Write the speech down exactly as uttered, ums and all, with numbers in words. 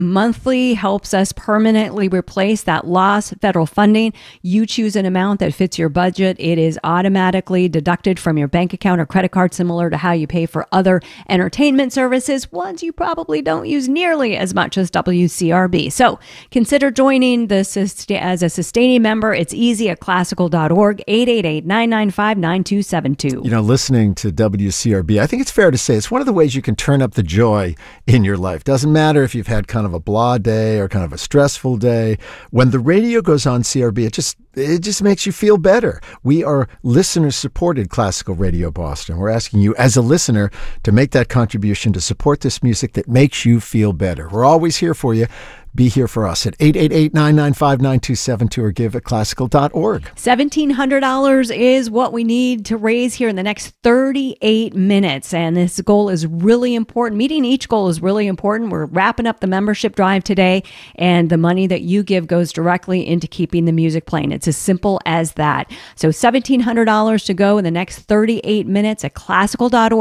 monthly helps us permanently replace that lost federal funding. You choose an amount that fits your budget. It is automatically deducted from your bank account or credit card, similar to how you pay for other entertainment services, ones you probably don't use nearly as much as W C R B. So consider joining the as a sustaining member. It's easy at classical dot org, eight eight eight, nine nine five, nine two seven two. You know, listening to W C R B, I think it's fair to say it's one of the ways you can turn up the joy in your life. Doesn't matter if you've had kind of a blah day or kind of a stressful day. When the radio goes on C R B, it just it just makes you feel better. We are listener-supported Classical Radio Boston. We're asking you as a listener to make that contribution to support this music that makes you feel better. We're always here for you. Be here for us at eight eight eight, nine nine five, nine two seven two or give at classical dot org. seventeen hundred dollars is what we need to raise here in the next thirty-eight minutes. And this goal is really important. Meeting each goal is really important. We're wrapping up the membership drive today, and the money that you give goes directly into keeping the music playing. It's as simple as that. So seventeen hundred dollars to go in the next thirty-eight minutes at classical dot org.